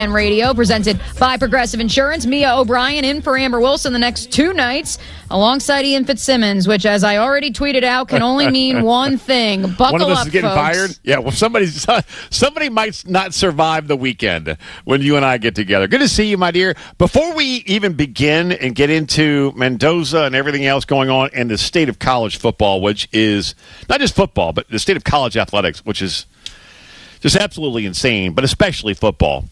And Radio, presented by Progressive Insurance. Mia O'Brien in for Amber Wilson the next 2 nights alongside Ian Fitzsimmons, which, as I already tweeted out, can only mean one thing. Buckle one of us up, is getting folks. fired? Yeah, well, somebody might not survive the weekend when you and I get together. Good to see you, my dear. Before we even begin and get into Mendoza and everything else going on in the state of college football, which is not just football, but the state of college athletics, which is just absolutely insane, but especially football.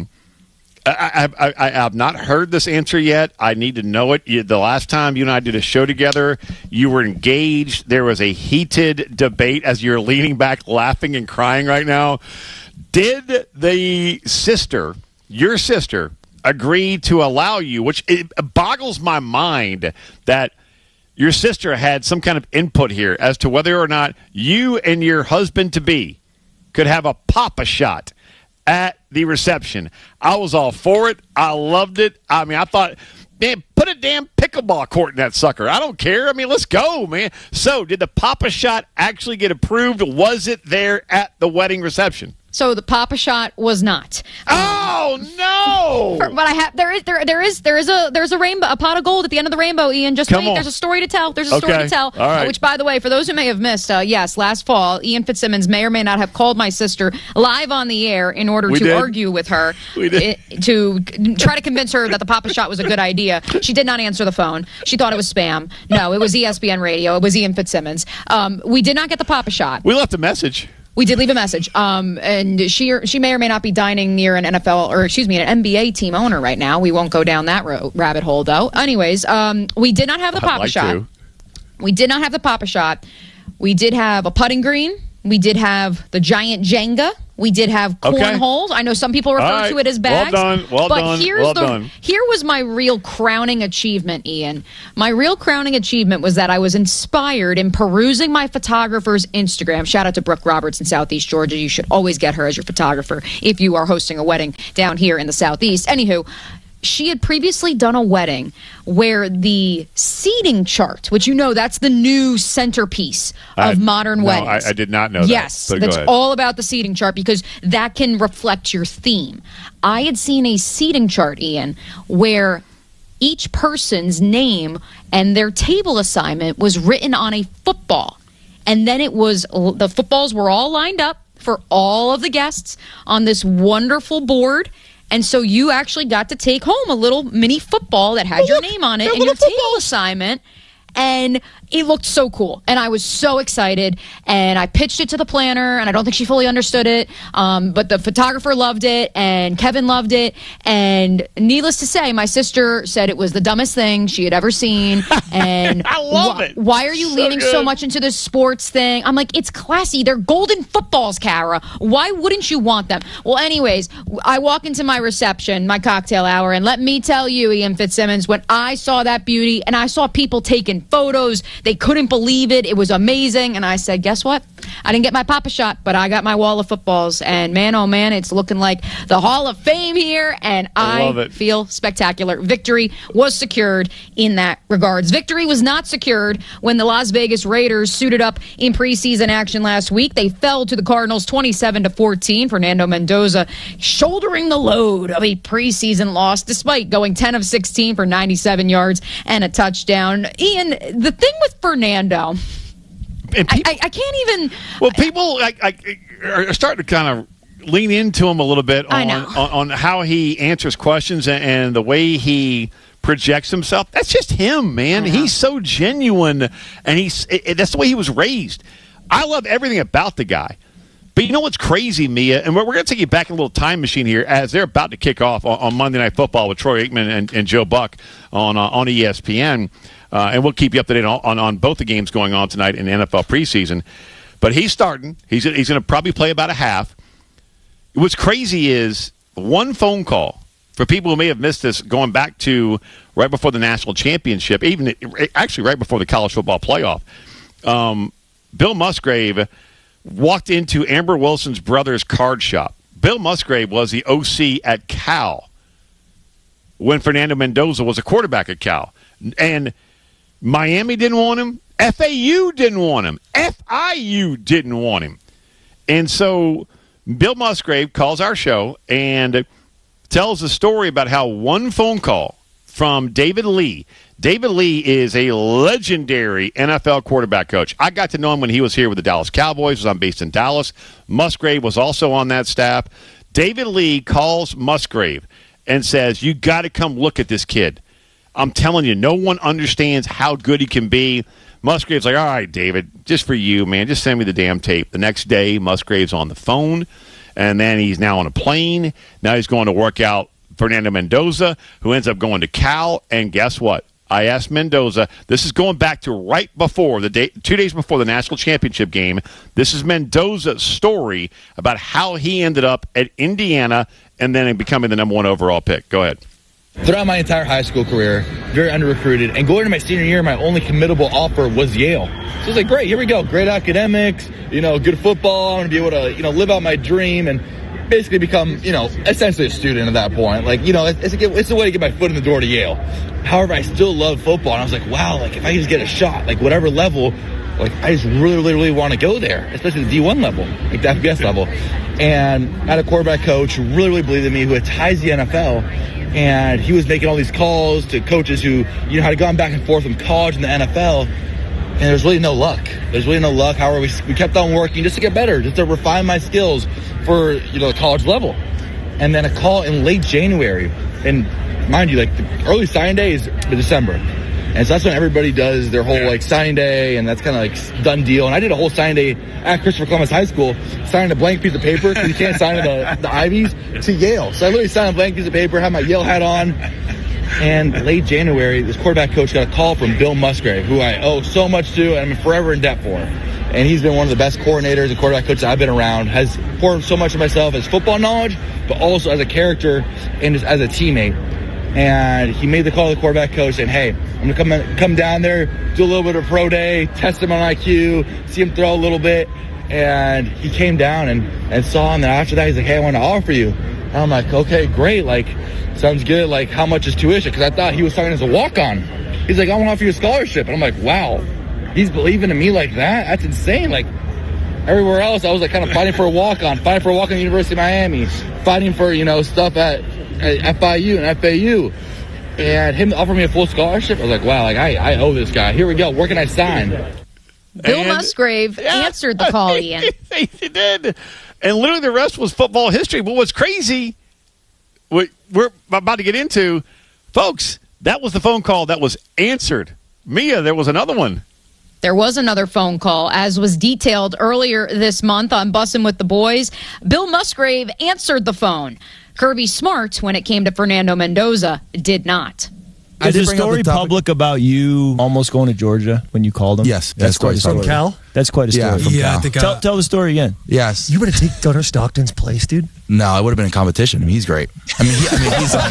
I have not heard this answer yet. I need to know it. The last time you and I did a show together, you were engaged. There was a heated debate as you're leaning back, laughing and crying right now. Did the sister, your sister, agree to allow you, which it boggles my mind that your sister had some kind of input here as to whether or not you and your husband-to-be could have a Papa Shot at the reception. I was all for it. I loved it. I mean, I thought, man, put a damn pickleball court in that sucker. I don't care. I mean, let's go, man. So, did the Papa Shot actually get approved? Was it there at the wedding reception? So the Papa Shot was not. Oh no! But there's a rainbow, a pot of gold at the end of the rainbow. Ian, just wait. There's a story to tell. There's a story to tell. All right. Which, by the way, for those who may have missed, yes, last fall, Ian Fitzsimmons may or may not have called my sister live on the air in order to argue with her, to try to convince her that the Papa Shot was a good idea. She did not answer the phone. She thought it was spam. No, it was ESPN Radio. It was Ian Fitzsimmons. We did not get the Papa Shot. We left a message. We did leave a message, and she may or may not be dining near an NFL, or excuse me, an NBA team owner right now. We won't go down that rabbit hole, though. Anyways, we did not have the Papa Shot. We did not have the Papa Shot. We did have a putting green. We did have the giant Jenga. We did have cornholes. I know some people refer to it as bags. Well done. Here was my real crowning achievement, Ian. My real crowning achievement was that I was inspired in perusing my photographer's Instagram. Shout out to Brooke Roberts in Southeast Georgia. You should always get her as your photographer if you are hosting a wedding down here in the Southeast. Anywho, she had previously done a wedding where the seating chart, which that's the new centerpiece of modern weddings. I did not know that. Yes, that's all about the seating chart because that can reflect your theme. I had seen a seating chart, Ian, where each person's name and their table assignment was written on a football. And then the footballs were all lined up for all of the guests on this wonderful board. And so you actually got to take home a little mini football that had your name on it and your table assignment. And it looked so cool. And I was so excited. And I pitched it to the planner, and I don't think she fully understood it. But the photographer loved it, and Kevin loved it. And needless to say, my sister said it was the dumbest thing she had ever seen. And I love it. Why are you leaning so much into this sports thing? I'm like, it's classy. They're golden footballs, Kara. Why wouldn't you want them? Well, anyways, I walk into my reception, my cocktail hour, and let me tell you, Ian Fitzsimmons, when I saw that beauty and I saw people taking photos, they couldn't believe it. It was amazing. And I said, guess what? I didn't get my Papa Shot, but I got my wall of footballs. And man, oh man, it's looking like the Hall of Fame here. And I feel spectacular. Victory was secured in that regards. Victory was not secured when the Las Vegas Raiders suited up in preseason action last week. They fell to the Cardinals 27-14. Fernando Mendoza shouldering the load of a preseason loss despite going 10 of 16 for 97 yards and a touchdown. Ian, the thing with Fernando, I can't even. Well, people are starting to kind of lean into him a little bit on how he answers questions and the way he projects himself. That's just him, man. He's so genuine, and that's the way he was raised. I love everything about the guy. But you know what's crazy, Mia? And we're going to take you back in a little time machine here as they're about to kick off on Monday Night Football with Troy Aikman and Joe Buck on ESPN. And we'll keep you up to date on both the games going on tonight in the NFL preseason. But he's starting. He's going to probably play about a half. What's crazy is one phone call, for people who may have missed this, going back to right before the national championship, even actually right before the college football playoff, Bill Musgrave walked into Amber Wilson's brother's card shop. Bill Musgrave was the OC at Cal when Fernando Mendoza was a quarterback at Cal. And Miami didn't want him. FAU didn't want him. FIU didn't want him. And so Bill Musgrave calls our show and tells a story about how one phone call from David Lee. David Lee is a legendary NFL quarterback coach. I got to know him when he was here with the Dallas Cowboys. I'm based in Dallas. Musgrave was also on that staff. David Lee calls Musgrave and says, you got to come look at this kid. I'm telling you, no one understands how good he can be. Musgrave's like, all right, David, just for you, man, just send me the damn tape. The next day, Musgrave's on the phone, and then he's now on a plane. Now he's going to work out Fernando Mendoza, who ends up going to Cal, and guess what? I asked Mendoza, this is going back to right before, 2 days before the national championship game. This is Mendoza's story about how he ended up at Indiana and then becoming the number 1 overall pick. Go ahead. Throughout my entire high school career, very under-recruited, and going into my senior year, my only committable offer was Yale. So I was like, great, here we go. Great academics, good football. I want to be able to, live out my dream and basically become, essentially a student at that point. Like, it's a way to get my foot in the door to Yale. However, I still love football, and I was like, wow, like, if I just get a shot, like, whatever level, like, I just really, really, really want to go there, especially the D1 level, like the FBS level. And I had a quarterback coach who really, really believed in me, who had ties to the NFL, and he was making all these calls to coaches who, had gone back and forth from college and the NFL, and there's really no luck. However, we kept on working just to get better, just to refine my skills for, the college level. And then a call in late January, and mind you, like, the early signing day is December. And so that's when everybody does their whole, like, signing day, and that's kind of, like, done deal. And I did a whole signing day at Christopher Columbus High School, signing a blank piece of paper, because you can't sign the Ivies, to Yale. So I literally signed a blank piece of paper, had my Yale hat on. And late January, this quarterback coach got a call from Bill Musgrave, who I owe so much to, and I'm forever in debt for. And he's been one of the best coordinators and quarterback coaches I've been around, has poured so much of myself as football knowledge, but also as a character and just as a teammate. And he made the call to the quarterback coach saying, hey, I'm going to come down there, do a little bit of pro day, test him on IQ, see him throw a little bit. And he came down and saw him. And after that, he's like, hey, I want to offer you. And I'm like, okay, great. Like, sounds good. Like, how much is tuition? Because I thought he was talking as a walk-on. He's like, I want to offer you a scholarship. And I'm like, wow, he's believing in me like that? That's insane. Like, everywhere else, I was like kind of fighting for a walk-on at the University of Miami, fighting for, stuff at FIU and FAU. And him offering me a full scholarship, I was like, wow, like I owe this guy. Here we go. Where can I sign? Bill Musgrave answered the call, Ian. He did. And literally the rest was football history. But what's crazy, what we're about to get into, folks, that was the phone call that was answered. Mia, there was another one. There was another phone call, as was detailed earlier this month on Bussin' with the Boys. Bill Musgrave answered the phone. Kirby Smart, when it came to Fernando Mendoza, did not. Is the story public about you almost going to Georgia when you called him? Yes. That's quite a story. From Cal? That's quite a story. Yeah, from Cal. I think tell the story again. Yes. You would have taken Gunnar Stockton's place, dude? No, I would have been in competition. I mean, he's great. He's like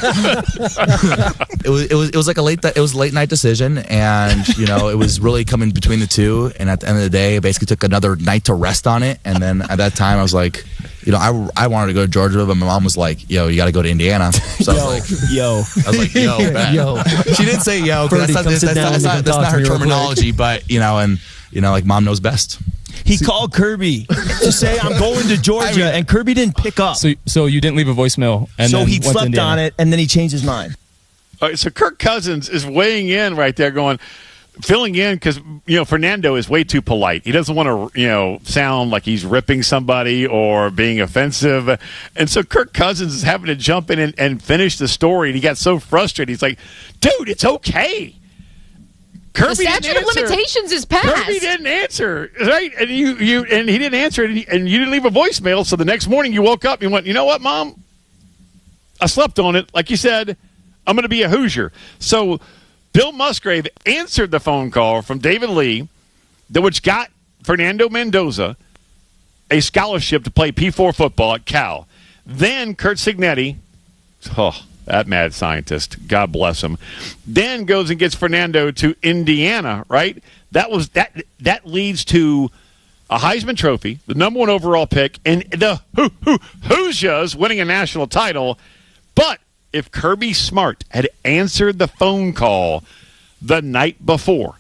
it was like a late night decision, and it was really coming between the two. And at the end of the day, I basically took another night to rest on it. And then at that time, I was like, I wanted to go to Georgia, but my mom was like, yo, you got to go to Indiana. So I was like, yo, yo. She didn't say yo. That's not her terminology, but like mom knows best. He called Kirby to say, I'm going to Georgia, and Kirby didn't pick up. So you didn't leave a voicemail. And so then he slept on it, and then he changed his mind. All right, so Kirk Cousins is weighing in right there, filling in because, Fernando is way too polite. He doesn't want to, sound like he's ripping somebody or being offensive. And so Kirk Cousins is having to jump in and finish the story. And he got so frustrated. He's like, dude, it's okay. Kirby the statute of limitations is passed. Kirby didn't answer, right? And and he didn't answer, and you didn't leave a voicemail. So the next morning you woke up and you went, you know what, Mom? I slept on it. Like you said, I'm going to be a Hoosier. So Bill Musgrave answered the phone call from David Lee, which got Fernando Mendoza a scholarship to play P4 football at Cal. Then Curt Cignetti, that mad scientist, God bless him, then goes and gets Fernando to Indiana, right? That leads to a Heisman Trophy, the number 1 overall pick, and the Hoosiers winning a national title. But if Kirby Smart had answered the phone call the night before,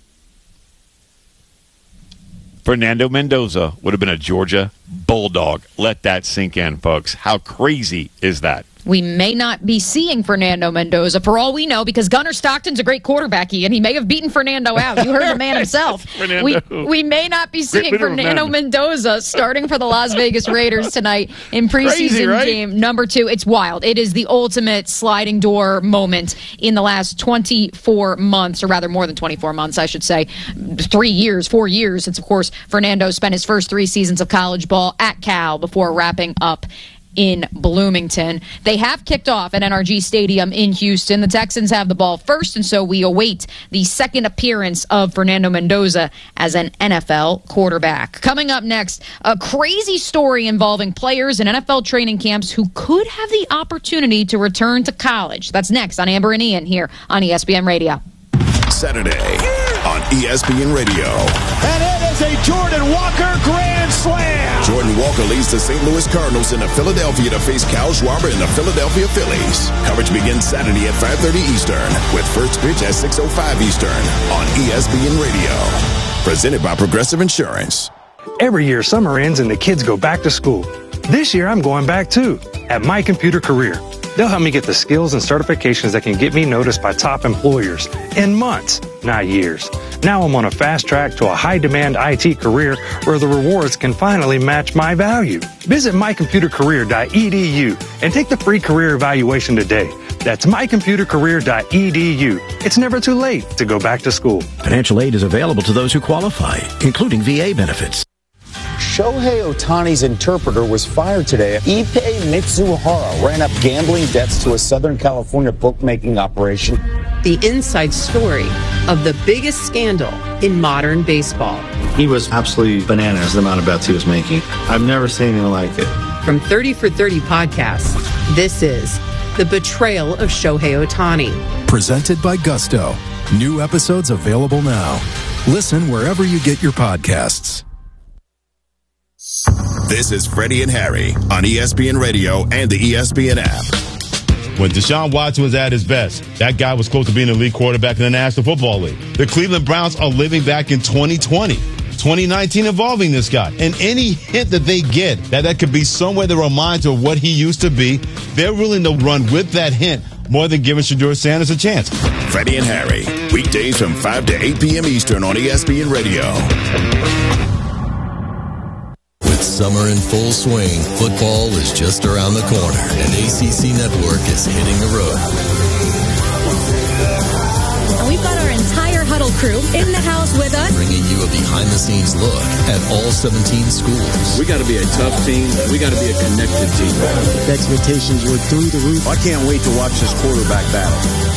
Fernando Mendoza would have been a Georgia Bulldog. Let that sink in, folks. How crazy is that? We may not be seeing Fernando Mendoza for all we know, because Gunnar Stockton's a great quarterback, and he may have beaten Fernando out. You heard the man himself. We may not be seeing Fernando Mendoza starting for the Las Vegas Raiders tonight in preseason game number 2. It's wild. It is the ultimate sliding door moment in the last 24 months, or rather more than 24 months, I should say. 4 years since, of course, Fernando spent his first 3 seasons of college ball at Cal before wrapping up in Bloomington. They have kicked off at NRG Stadium in Houston. The Texans have the ball first, and so we await the second appearance of Fernando Mendoza as an NFL quarterback. Coming up next, a crazy story involving players in NFL training camps who could have the opportunity to return to college. That's next on Amber and Ian here on ESPN Radio. Saturday on ESPN Radio. And it is a Jordan Walker grand slam. Jordan Walker leads the St. Louis Cardinals into Philadelphia to face Kyle Schwarber and the Philadelphia Phillies. Coverage begins Saturday at 5:30 Eastern with first pitch at 6:05 Eastern on ESPN Radio. Presented by Progressive Insurance. Every year, summer ends and the kids go back to school. This year, I'm going back too at My Computer Career. They'll help me get the skills and certifications that can get me noticed by top employers in months, not years. Now I'm on a fast track to a high-demand IT career where the rewards can finally match my value. Visit mycomputercareer.edu and take the free career evaluation today. That's mycomputercareer.edu. It's never too late to go back to school. Financial aid is available to those who qualify, including VA benefits. Shohei Ohtani's interpreter was fired today. Ippei Mitsuhara ran up gambling debts to a Southern California bookmaking operation. The inside story of the biggest scandal in modern baseball. He was absolutely bananas, the amount of bets he was making. I've never seen anything like it. From 30 for 30 podcasts, this is The Betrayal of Shohei Ohtani. Presented by Gusto. New episodes available now. Listen wherever you get your podcasts. This is Freddie and Harry on ESPN Radio and the ESPN app. When Deshaun Watson was at his best, that guy was close to being an elite quarterback in the National Football League. The Cleveland Browns are living back in 2020. 2019 involving this guy. And any hint that they get that could be somewhere that reminds of what he used to be, they're willing to run with that hint more than giving Shedeur Sanders a chance. Freddie and Harry, weekdays from 5 to 8 p.m. Eastern on ESPN Radio. Summer in full swing, football is just around the corner, and ACC Network is hitting the road. And we've got our entire Huddle crew in the house with us, bringing you a behind-the-scenes look at all 17 schools. We got to be a tough team. We got to be a connected team. The expectations were through the roof. I can't wait to watch this quarterback battle.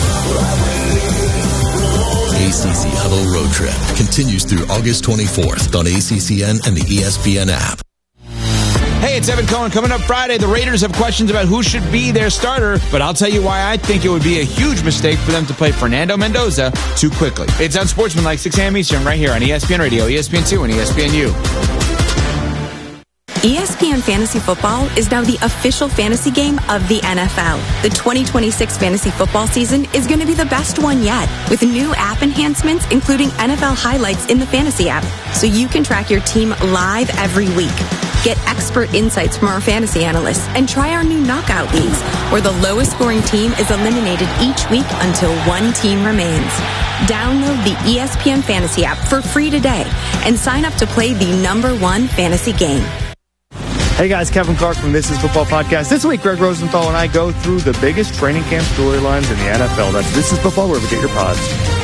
ACC Huddle Road Trip continues through August 24th on ACCN and the ESPN app. Hey, it's Evan Cohen. Coming up Friday, the Raiders have questions about who should be their starter, but I'll tell you why I think it would be a huge mistake for them to play Fernando Mendoza too quickly. It's Unsportsmanlike, 6 a.m. Eastern, right here on ESPN Radio, ESPN2, and ESPNU. ESPN Fantasy Football is now the official fantasy game of the NFL. The 2026 fantasy football season is going to be the best one yet, with new app enhancements, including NFL highlights in the fantasy app, so you can track your team live every week. Get expert insights from our fantasy analysts and try our new knockout leagues, where the lowest scoring team is eliminated each week until one team remains. Download the ESPN Fantasy app for free today and sign up to play the #1 fantasy game. Hey guys, Kevin Clark from This Is Football Podcast. This week, Greg Rosenthal and I go through the biggest training camp storylines in the NFL. That's This Is Football, wherever you get your pods.